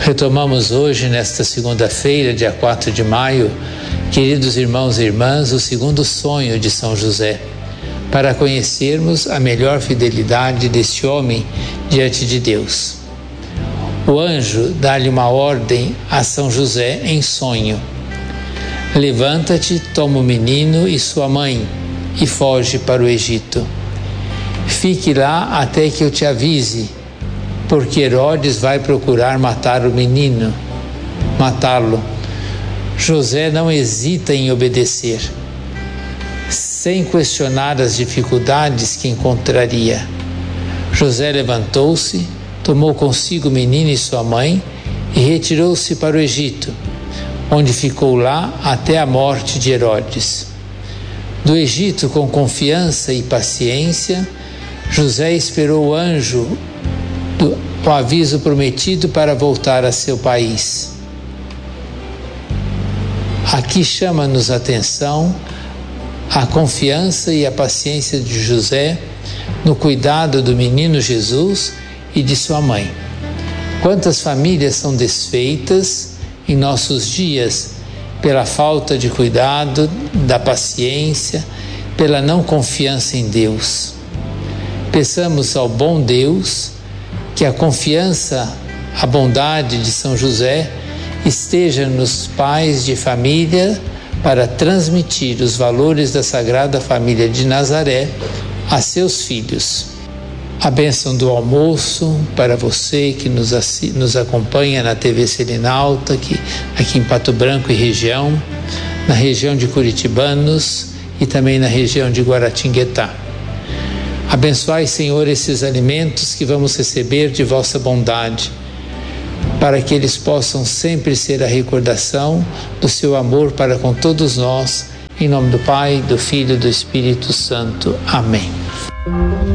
Retomamos hoje, nesta segunda-feira, dia 4 de maio, queridos irmãos e irmãs, o segundo sonho de São José, para conhecermos a melhor fidelidade deste homem diante de Deus. O anjo dá-lhe uma ordem a São José em sonho: levanta-te, toma o menino e sua mãe e foge para o Egito. Fique lá até que eu te avise, porque Herodes vai procurar matar o menino, matá-lo. José não hesita em obedecer, sem questionar as dificuldades que encontraria. José levantou-se, tomou consigo o menino e sua mãe e retirou-se para o Egito, onde ficou lá até a morte de Herodes. Do Egito, com confiança e paciência, José esperou o anjo o aviso prometido para voltar a seu país. Aqui chama-nos a atenção a confiança e a paciência de José no cuidado do menino Jesus e de sua mãe. Quantas famílias são desfeitas em nossos dias pela falta de cuidado, da paciência, pela não confiança em Deus. Peçamos ao bom Deus que a confiança, a bondade de São José esteja nos pais de família para transmitir os valores da Sagrada Família de Nazaré a seus filhos. A bênção do almoço para você que nos acompanha na TV Serenalta, aqui em Pato Branco e região, na região de Curitibanos e também na região de Guaratinguetá. Abençoai, Senhor, esses alimentos que vamos receber de vossa bondade, para que eles possam sempre ser a recordação do seu amor para com todos nós. Em nome do Pai, do Filho e do Espírito Santo. Amém.